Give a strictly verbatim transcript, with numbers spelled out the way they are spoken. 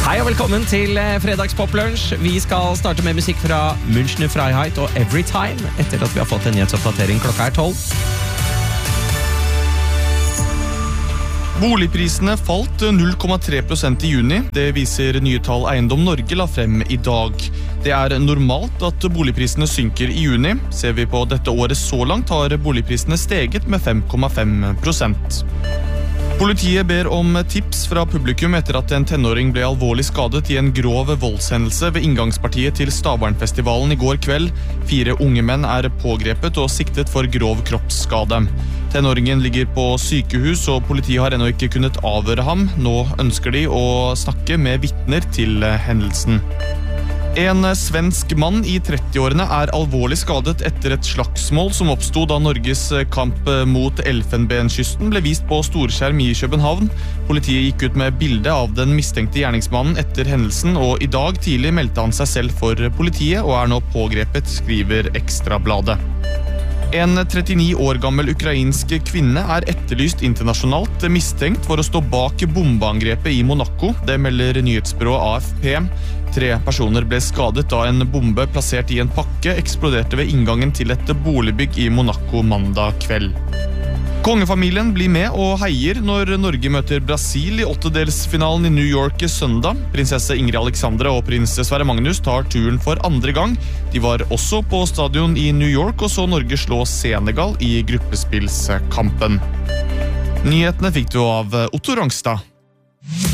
Hei og velkommen til fredags poplunsj. Vi skal starte med musikk fra Münchner Freiheit og Everytime, etter at vi har fått en nyhetsoppdatering. Klokka er tolv. Boligprisene falt null komma tre prosent i juni. Det viser nye tall Eiendom Norge la frem i dag. Det er normalt at boligprisene synker i juni. Ser vi på dette året så langt, har boligprisene steget med fem komma fem prosent. Politiet ber om tips fra publikum etter at en tenåring ble alvorlig skadet i en grov voldshendelse ved inngangspartiet til Stavernfestivalen i går kveld. Fire unge menn er pågrepet og siktet for grov kroppsskade. Tenåringen ligger på sykehus, og politiet har ennå ikke kunnet avhøre ham. Nå ønsker de å snakke med vitner til hendelsen. En svensk mann i trettiårene er alvorlig skadet etter et slagsmål som oppstod da Norges kamp mot Elfenbenskysten ble vist på storskjerm i København. Politiet gikk ut med bilde av den mistenkte gjerningsmannen etter hendelsen, og i dag tidlig meldte han seg selv for politiet og er nå pågrepet, skriver Ekstrabladet. En trettini år gammel ukrainsk kvinne er etterlyst internasjonalt mistenkt for å stå bak bombeangrepet i Monaco. Det melder nyhetsbyrået A F P. Tre personer ble skadet da en bombe plassert i en pakke eksploderte ved inngangen til et boligbygg i Monaco mandag kveld. Kongefamilien blir med og heier når Norge møter Brasil i åttedelsfinalen i New York søndag. Prinsesse Ingrid Alexandra og prins Sverre Magnus tar turen for andre gang. De var også på stadion i New York og så Norge slå Senegal i gruppespillskampen. Nyhetene fikk du av Otto Rangstad.